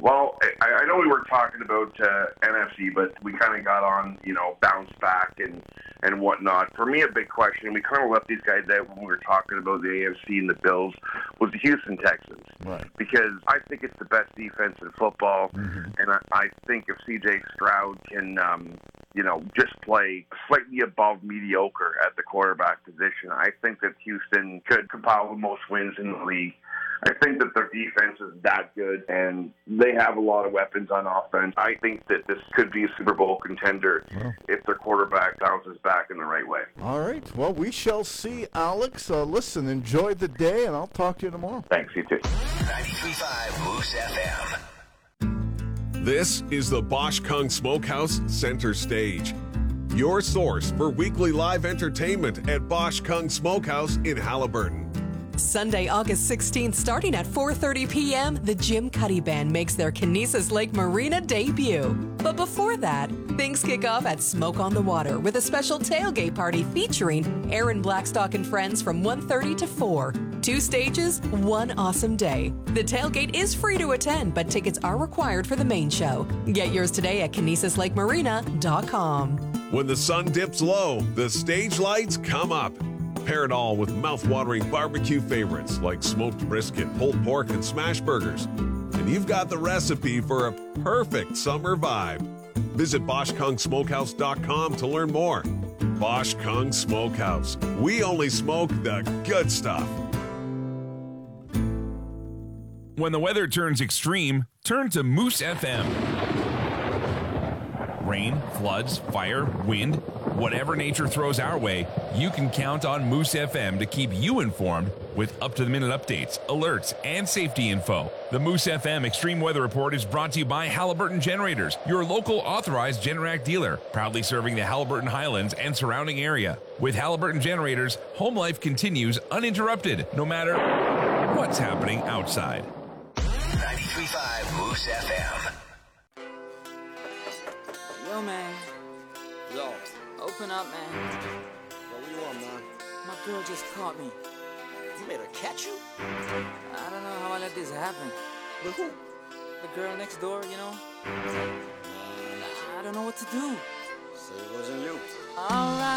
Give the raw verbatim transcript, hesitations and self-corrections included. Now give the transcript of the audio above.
Well, I, I know we were talking about uh, N F C, but we kind of got on, you know, bounce back and, and whatnot. For me, a big question, we kind of left these guys out when we were talking about the A F C and the Bills, was the Houston Texans. Right. Because I think it's the best defense in football, Mm-hmm. and I, I think if C J Stroud can, um, you know, just play slightly above mediocre at the quarterback position, I think that Houston could compile the most wins in the league. I think that their defense is that good, and they have a lot of weapons on offense. I think that this could be a Super Bowl contender Well. if their quarterback bounces back in the right way. All right. Well, we shall see, Alex. Uh, listen, enjoy the day, and I'll talk to you tomorrow. Thanks, you too. ninety-three point five Moose F M. This is the Bosch Kung Smokehouse Center Stage. Your source for weekly live entertainment at Bosch Kung Smokehouse in Halliburton. Sunday, August sixteenth, starting at four thirty p.m., the Jim Cuddy Band makes their Kinesis Lake Marina debut. But before that, things kick off at Smoke on the Water with a special tailgate party featuring Aaron Blackstock and friends from one thirty to four. Two stages, one awesome day. The tailgate is free to attend, but tickets are required for the main show. Get yours today at Kinesis Lake Marina dot com. When the sun dips low, the stage lights come up. Pair it all with mouth-watering barbecue favorites like smoked brisket, pulled pork, and smash burgers. And you've got the recipe for a perfect summer vibe. Visit Bosch Kung Smokehouse dot com to learn more. Bosch Kung Smokehouse. We only smoke the good stuff. When the weather turns extreme, turn to Moose F M. Rain, floods, fire, wind, whatever nature throws our way, you can count on Moose F M to keep you informed with up-to-the-minute updates, alerts, and safety info. The Moose F M Extreme Weather Report is brought to you by Halliburton Generators, your local authorized Generac dealer, proudly serving the Halliburton Highlands and surrounding area. With Halliburton Generators, home life continues uninterrupted, no matter what's happening outside. ninety-three point five Moose F M. Yo, man. Yo. Open up, man. Yo, what you want, man? My girl just caught me. You made her catch you? I don't know how I let this happen. With who? The girl next door, you know? Man, I don't know what to do. say it wasn't you. All right.